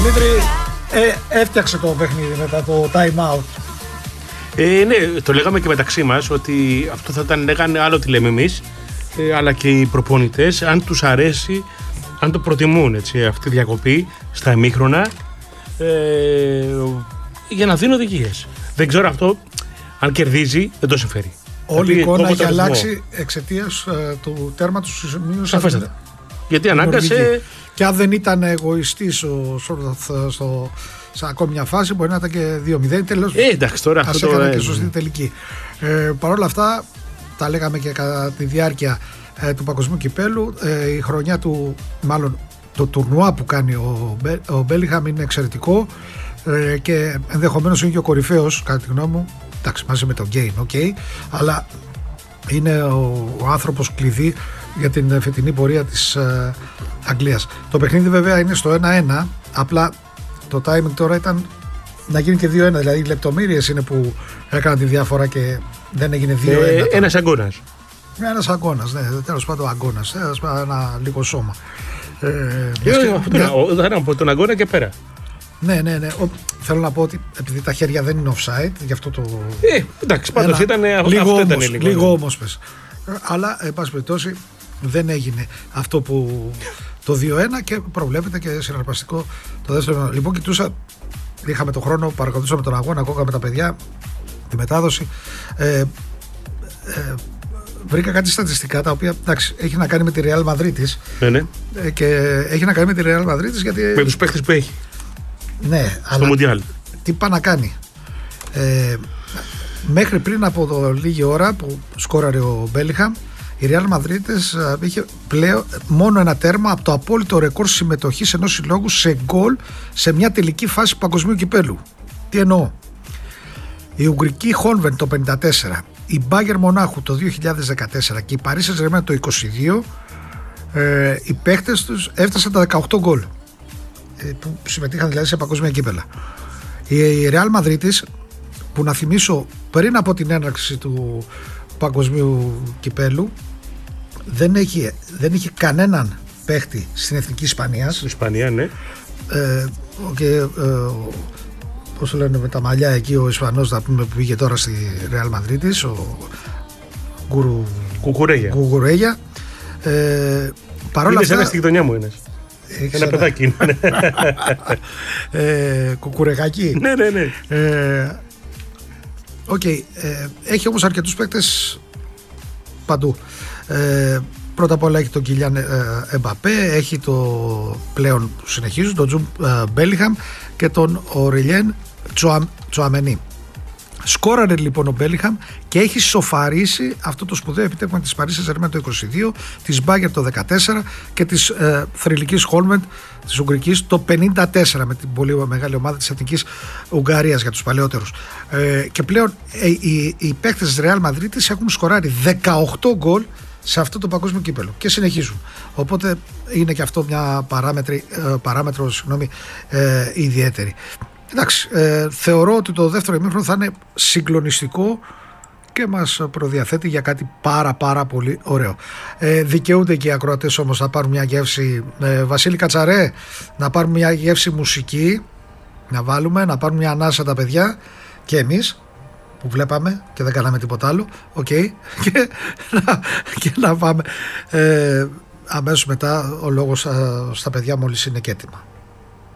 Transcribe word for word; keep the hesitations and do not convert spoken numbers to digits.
Δημήτρη, ε, έφτιαξε το παιχνίδι μετά το time out. Ε, ναι, το λέγαμε και μεταξύ μας ότι αυτό θα ήταν, λέγανε άλλο τι λέμε εμείς, ε, αλλά και οι προπονητές, αν τους αρέσει, αν το προτιμούν έτσι, αυτή η διακοπή στα ημίχρονα, ε, για να δίνουν οδηγίες. Δεν ξέρω αυτό, αν κερδίζει, δεν το συμφέρει. Όλη η εικόνα έχει αλλάξει εξαιτίας ε, του τέρματος του σημείου. Σαφέστατα. Γιατί ανάγκασε. Και αν δεν ήταν εγωιστής ο Σόρδαθ στο, σε ακόμη μια φάση, μπορεί να ήταν και δύο μηδέν. Τέλος. Ε, εντάξει, τώρα αυτό έκανε το... και σωστή τελική. Ε, Παρ' όλα αυτά, τα λέγαμε και κατά τη διάρκεια ε, του Παγκοσμίου Κυπέλου, ε, η χρονιά του, μάλλον το τουρνουά που κάνει ο, ο Μπέλιγχαμ είναι εξαιρετικό ε, και ενδεχομένως είναι και ο κορυφαίος, κατά τη γνώμη μου. Εντάξει, μαζί με τον Γκέιν, okay, αλλά είναι ο, ο άνθρωπος κλειδί για την φετινή πορεία της ε, Αγγλίας. Το παιχνίδι βέβαια είναι στο ένα ένα, απλά το timing τώρα ήταν να γίνει και δύο ένα, δηλαδή οι λεπτομέρειες είναι που έκαναν τη διάφορα και δεν έγινε δύο ένα. Ε, ένας αγώνας. Ένας αγώνας, ναι, τέλος πάντων αγώνας, ένα λίγο σώμα. Ε, δεν από τον αγώνα και πέρα. Ναι, ναι, ναι. Ο, θέλω να πω ότι επειδή τα χέρια δεν είναι offside, γι' αυτό το. Ε, εντάξει, πάντως ήταν. Λίγο αυτό όμως, ήταν λίγο. Λίγο όμως πες. Αλλά, εν πάση περιπτώσει, δεν έγινε αυτό που το δύο ένα και προβλέπεται και συναρπαστικό το δεύτερο. Λοιπόν, κοιτούσα, είχαμε τον χρόνο, παρακολουθούσαμε τον αγώνα, ακούγαμε τα παιδιά, τη μετάδοση. Ε, ε, βρήκα κάτι στατιστικά τα οποία εντάξει, έχει να κάνει με τη Real Madrid. Ναι, ναι. Ε, και έχει να κάνει με τη Real Madrid γιατί. Με τους παίχτες που έχει. Ναι, στο αλλά Μουντιάλ. Τι πάει να κάνει. Ε, μέχρι πριν από το λίγη ώρα που σκόραρε ο Μπέλιγχαμ, η Real Madrid είχε πλέον μόνο ένα τέρμα από το απόλυτο ρεκόρ συμμετοχής ενός συλλόγου σε γκολ σε μια τελική φάση παγκοσμίου κυπέλου. Τι εννοώ. Η Ουγγρική Χόνβεν το πενήντα τέσσερα, η Μπάγερ Μονάχου το δύο χιλιάδες δεκατέσσερα και η Παρί Σεν Ζερμέν το είκοσι δύο, ε, οι παίχτες τους έφτασαν τα δεκαοκτώ γκολ που συμμετείχαν δηλαδή σε παγκόσμια κύπελα. Η Real Madrid, που να θυμίσω πριν από την έναρξη του παγκοσμίου κυπέλου δεν έχει, δεν είχε κανέναν παίχτη στην εθνική Ισπανίας. Στην Ισπανία, ναι. Ε, και ε, πώς το λένε με τα μαλλιά εκεί ο Ισπανός θα πούμε, που πήγε τώρα στη Real Madrid, ο Γκουρου Κουκουρέγια. Ε, παρόλα είναι αυτά, ένα στη γειτονιά μου ένας. Έχεις ένα παιδάκι. ε, κουκουρεγάκι. Ναι, ναι, ναι. Ε, okay, ε, έχει όμως αρκετούς παίκτες παντού. Ε, πρώτα απ' όλα έχει τον Κιλιάν ε, Εμπαπέ, έχει το πλέον που συνεχίζουν, τον Τζουμ ε, Μπέλιγχαμ και τον Ορελιέν Τσουαμενί. Σκόραρε λοιπόν ο Μπέλιγχαμ και έχει σοφαρίσει αυτό το σπουδαίο επιτεύγμα της Παρί Σεν Ζερμέν το είκοσι δύο, της Μπάγερ το δεκατέσσερα και της ε, θρυλικής Χόλμεντ της Ουγγρικής το πενήντα τέσσερα με την πολύ μεγάλη ομάδα της Εθνικής Ουγγαρίας για τους παλαιότερους. Ε, και πλέον ε, οι, οι παίκτες της Real Madrid έχουν σκοράρει δεκαοκτώ γκολ σε αυτό το παγκόσμιο κύπελο και συνεχίζουν. Οπότε είναι και αυτό μια παράμετρο, ε, παράμετρο συγγνώμη, ε, ιδιαίτερη. Εντάξει, ε, θεωρώ ότι το δεύτερο ημίχρονο θα είναι συγκλονιστικό και μας προδιαθέτει για κάτι πάρα πάρα πολύ ωραίο. Ε, δικαιούνται και οι ακροατές όμως να πάρουν μια γεύση, ε, Βασίλη Κατσαρέ, να πάρουν μια γεύση μουσική, να βάλουμε, να πάρουν μια ανάσα τα παιδιά και εμείς που βλέπαμε και δεν κάναμε τίποτα άλλο, okay, και, να, και να πάμε ε, αμέσως μετά ο λόγος στα παιδιά μόλις είναι και έτοιμα.